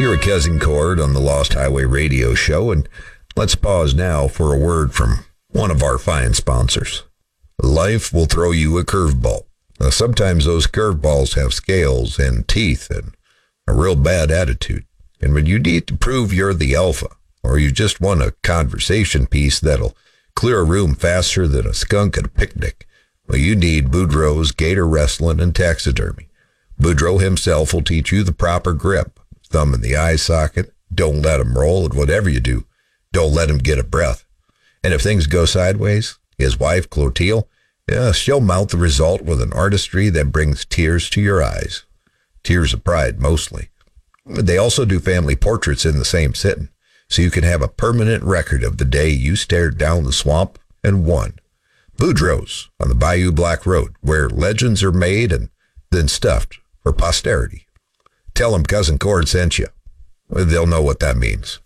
You're a Cousin Cord on the Lost Highway Radio Show, and let's pause now for a word from one of our fine sponsors. Life will throw you a curveball. Now, sometimes those curveballs have scales and teeth and a real bad attitude. And when you need to prove you're the alpha, or you just want a conversation piece that'll clear a room faster than a skunk at a picnic, well, you need Boudreaux's Gator Wrestling and Taxidermy. Boudreaux himself will teach you the proper grip. Thumb in the eye socket. Don't let him roll, and whatever you do, don't let him get a breath. And if things go sideways, his wife, Clotilde, she'll mount the result with an artistry that brings tears to your eyes. Tears of pride, mostly. They also do family portraits in the same sitting, so you can have a permanent record of the day you stared down the swamp and won. Boudreaux's on the Bayou Black Road, where legends are made and then stuffed for posterity. Tell them Cousin Cord sent you. They'll know what that means.